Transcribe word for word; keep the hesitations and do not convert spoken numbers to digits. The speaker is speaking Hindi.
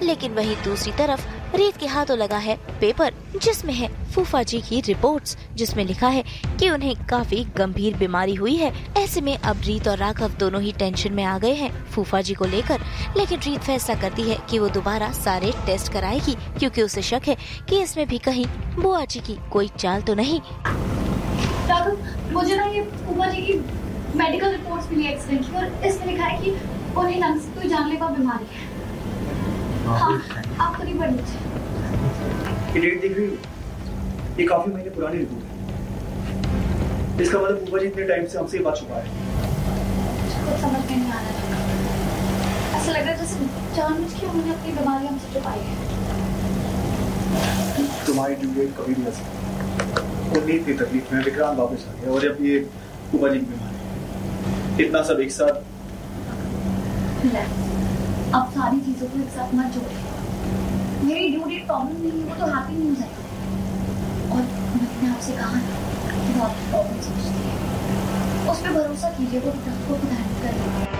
लेकिन वहीं दूसरी तरफ रीत के हाथों लगा है पेपर जिसमें है फूफा जी की रिपोर्ट्स, जिसमें लिखा है कि उन्हें काफी गंभीर बीमारी हुई है। ऐसे में अब रीत और राघव दोनों ही टेंशन में आ गए हैं फूफा जी को लेकर। लेकिन रीत फैसला करती है कि वो दोबारा सारे टेस्ट कराएगी क्योंकि उसे शक है कि इसमें भी कहीं बुआ जी की कोई चाल तो नहीं। राघव, मुझे ना ये फूफा जी की मेडिकल रिपोर्ट्स मिली एक्सीडेंट की और इसमें लिखा है कि उन्हें लंग्स की कोई जानलेवा बीमारी है। हाँ, आप खुद ही पढ़ लीजिए। ये डेट देख रही हो? ये काफी महीने पुरानी रिपोर्ट है। इसका मतलब फूफा जी इतने टाइम से हमसे ये बात छुपा है। कुछ समझ में नहीं आ रहा। ऐसा लग रहा है जैसे जानबूझ के उन्होंने अपनी बीमारी हमसे छुपाई है। तुम्हारी ड्यू डेट कभी भी आ सकती। उम्मीद की तकलीफ में विक्रांत वापस आ गया और अब ये फूफा जी की बीमारी, इतना सब एक साथ। अब सारी चीजों को एक साथ मत जोड़िए। मेरी ड्यू डेट प्रॉब्लम नहीं है, वो तो हैप्पी न्यूज है। और मैंने आपसे कहा ना कि वो आपकी प्रॉब्लम समझती है, उस पर भरोसा कीजिए, वो आपको ध्यान करेगी।